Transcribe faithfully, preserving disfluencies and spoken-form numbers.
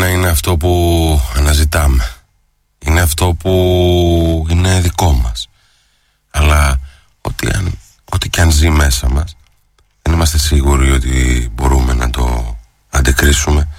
να είναι αυτό που αναζητάμε. Είναι αυτό που είναι δικό μας. Αλλά ό,τι, αν, ό,τι και αν ζει μέσα μας, δεν είμαστε σίγουροι ότι μπορούμε να το αντικρίσουμε